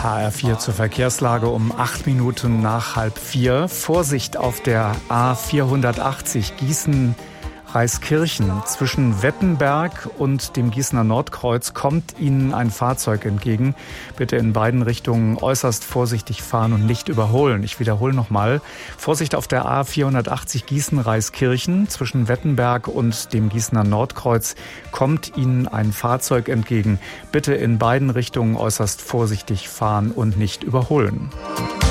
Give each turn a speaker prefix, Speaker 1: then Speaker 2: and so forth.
Speaker 1: HR4 zur Verkehrslage um 8 Minuten nach 3:30. Vorsicht auf der A480 Gießen-Reiskirchen. Zwischen Wettenberg und dem Gießener Nordkreuz kommt Ihnen ein Fahrzeug entgegen. Bitte in beiden Richtungen äußerst vorsichtig fahren und nicht überholen. Ich wiederhole nochmal. Vorsicht auf der A480 Gießen-Reiskirchen. Zwischen Wettenberg und dem Gießener Nordkreuz kommt Ihnen ein Fahrzeug entgegen. Bitte in beiden Richtungen äußerst vorsichtig fahren und nicht überholen.